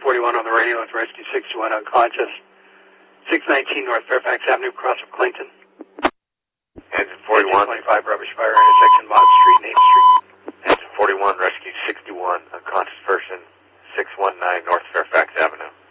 1041 on the radio with Rescue 61 unconscious. 619 North Fairfax Avenue, across from Clinton. Engine 41. 25 rubbish fire intersection, Mott Street and 8th Street. Engine 41, Rescue 61, unconscious person, 619 North Fairfax Avenue.